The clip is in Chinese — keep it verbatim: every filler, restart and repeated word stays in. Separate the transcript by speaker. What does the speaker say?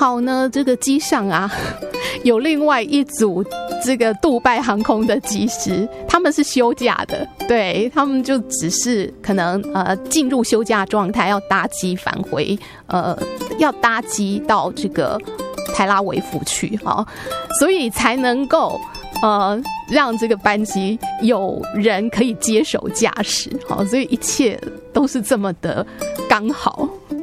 Speaker 1: 好呢，这个机上啊有另外一组这个杜拜航空的机师，他们是休假的，对，他们就只是可能呃进入休假状态，要搭机返回，呃，要搭机到这个泰拉维夫去啊，所以才能够呃让这个班机有人可以接手驾驶，好，所以一切都是这么的刚好。